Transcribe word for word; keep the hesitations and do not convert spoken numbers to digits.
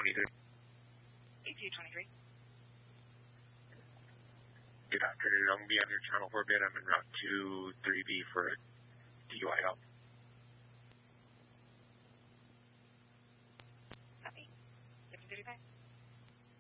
twenty-three. A two twenty-three. Good afternoon. I'm going to be on your channel for a bit. I'm en route to three B for a D U I help. Copy. seven thirty-five.